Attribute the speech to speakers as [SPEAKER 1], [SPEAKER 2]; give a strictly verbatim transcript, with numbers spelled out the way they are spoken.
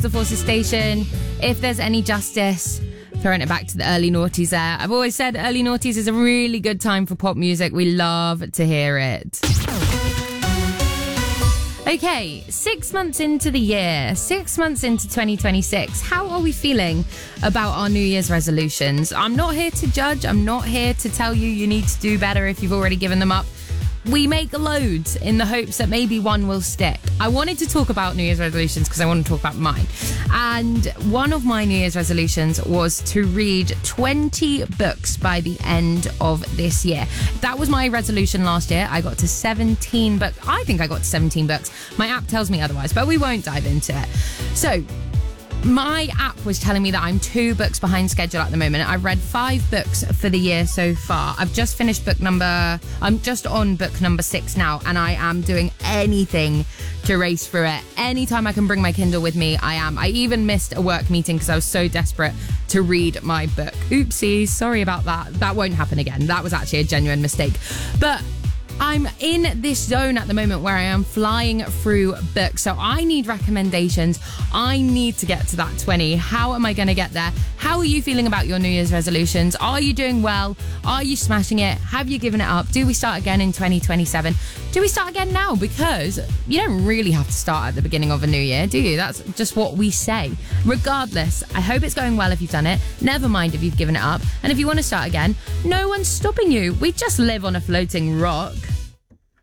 [SPEAKER 1] the Forces station. If there's any justice, throwing it back to the early noughties there. I've always said early noughties is a really good time for pop music. We love to hear it. Okay, six months into the year, six months into twenty twenty-six, how are we feeling about our New Year's resolutions? I'm not here to judge. I'm not here to tell you you need to do better if you've already given them up. We make loads in the hopes that maybe one will stick. I wanted to talk about New Year's resolutions because I want to talk about mine. And one of my New Year's resolutions was to read twenty books by the end of this year. That was my resolution last year. I got to seventeen books. I think I got to seventeen books. My app tells me otherwise, but we won't dive into it. So, my app was telling me that I'm two books behind schedule at the moment. I've read five books for the year so far. I've just finished book number... I'm just on book number six now, and I am doing anything to race through it. Anytime I can bring my Kindle with me, I am. I even missed a work meeting because I was so desperate to read my book. Oopsies, sorry about that. That won't happen again. That was actually a genuine mistake. But I'm in this zone at the moment where I am flying through books. So I need recommendations. I need to get to that twenty. How am I going to get there? How are you feeling about your New Year's resolutions? Are you doing well? Are you smashing it? Have you given it up? Do we start again in twenty twenty-seven? Do we start again now? Because you don't really have to start at the beginning of a new year, do you? That's just what we say. Regardless, I hope it's going well if you've done it. Never mind if you've given it up. And if you want to start again, no one's stopping you. We just live on a floating rock.